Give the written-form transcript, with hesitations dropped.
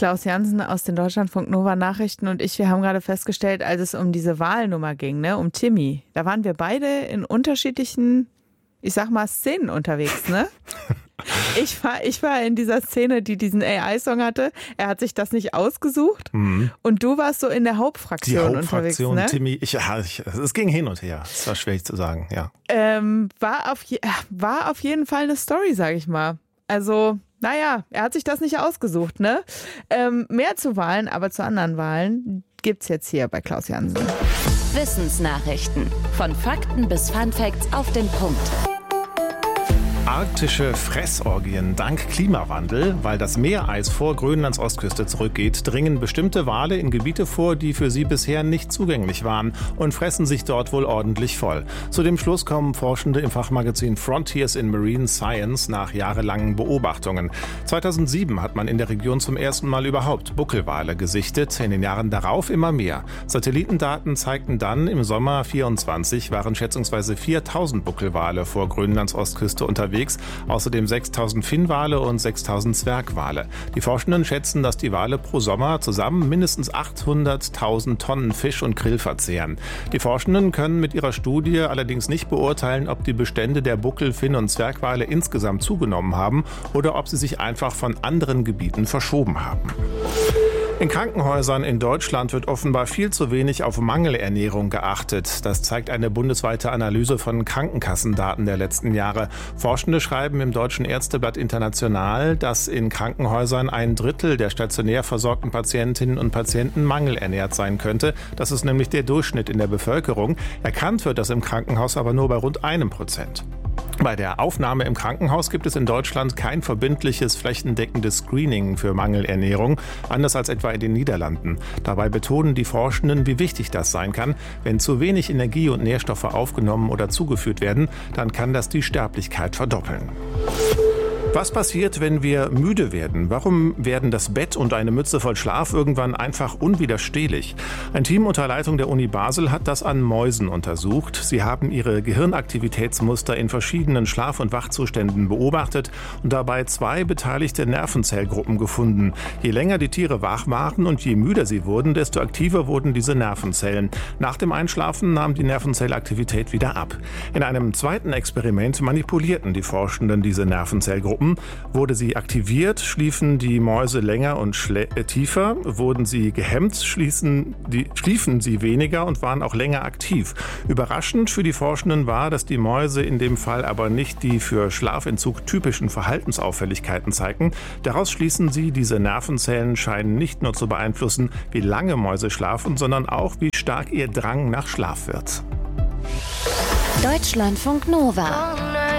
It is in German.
Klaus Jansen aus den Deutschlandfunk Nova Nachrichten und wir haben gerade festgestellt, als es um diese Wahlnummer ging, ne, um Timmy, da waren wir beide in unterschiedlichen, ich sag mal, Szenen unterwegs, ne? Ich war in dieser Szene, die diesen AI-Song hatte. Er hat sich das nicht ausgesucht. Mhm. Und du warst so in der Hauptfraktion unterwegs, ne? Timmy, es ging hin und her. Es war schwierig zu sagen, ja. War auf jeden Fall eine Story, sag ich mal. Also, naja, er hat sich das nicht ausgesucht, ne? Mehr zu Wahlen, aber zu anderen Wahlen gibt's jetzt hier bei Klaus Jansen. Wissensnachrichten. Von Fakten bis Funfacts auf den Punkt. Arktische Fressorgien dank Klimawandel. Weil das Meereis vor Grönlands Ostküste zurückgeht, dringen bestimmte Wale in Gebiete vor, die für sie bisher nicht zugänglich waren und fressen sich dort wohl ordentlich voll. Zu dem Schluss kommen Forschende im Fachmagazin Frontiers in Marine Science nach jahrelangen Beobachtungen. 2007 hat man in der Region zum ersten Mal überhaupt Buckelwale gesichtet, in den Jahren darauf immer mehr. Satellitendaten zeigten dann, im Sommer 24 waren schätzungsweise 4000 Buckelwale vor Grönlands Ostküste unterwegs. Außerdem 6.000 Finnwale und 6.000 Zwergwale. Die Forschenden schätzen, dass die Wale pro Sommer zusammen mindestens 800.000 Tonnen Fisch und Krill verzehren. Die Forschenden können mit ihrer Studie allerdings nicht beurteilen, ob die Bestände der Buckel-, Finn- und Zwergwale insgesamt zugenommen haben oder ob sie sich einfach von anderen Gebieten verschoben haben. In Krankenhäusern in Deutschland wird offenbar viel zu wenig auf Mangelernährung geachtet. Das zeigt eine bundesweite Analyse von Krankenkassendaten der letzten Jahre. Forschende schreiben im Deutschen Ärzteblatt International, dass in Krankenhäusern 1/3 der stationär versorgten Patientinnen und Patienten mangelernährt sein könnte. Das ist nämlich der Durchschnitt in der Bevölkerung. Erkannt wird das im Krankenhaus aber nur bei rund 1%. Bei der Aufnahme im Krankenhaus gibt es in Deutschland kein verbindliches, flächendeckendes Screening für Mangelernährung, anders als etwa in den Niederlanden. Dabei betonen die Forschenden, wie wichtig das sein kann. Wenn zu wenig Energie und Nährstoffe aufgenommen oder zugeführt werden, dann kann das die Sterblichkeit verdoppeln. Was passiert, wenn wir müde werden? Warum werden das Bett und eine Mütze voll Schlaf irgendwann einfach unwiderstehlich? Ein Team unter Leitung der Uni Basel hat das an Mäusen untersucht. Sie haben ihre Gehirnaktivitätsmuster in verschiedenen Schlaf- und Wachzuständen beobachtet und dabei 2 beteiligte Nervenzellgruppen gefunden. Je länger die Tiere wach waren und je müder sie wurden, desto aktiver wurden diese Nervenzellen. Nach dem Einschlafen nahm die Nervenzellaktivität wieder ab. In einem zweiten Experiment manipulierten die Forschenden diese Nervenzellgruppen. Wurde sie aktiviert, schliefen die Mäuse länger und tiefer. Wurden sie gehemmt, schliefen sie weniger und waren auch länger aktiv. Überraschend für die Forschenden war, dass die Mäuse in dem Fall aber nicht die für Schlafentzug typischen Verhaltensauffälligkeiten zeigten. Daraus schließen sie, diese Nervenzellen scheinen nicht nur zu beeinflussen, wie lange Mäuse schlafen, sondern auch, wie stark ihr Drang nach Schlaf wird. Deutschlandfunk Nova.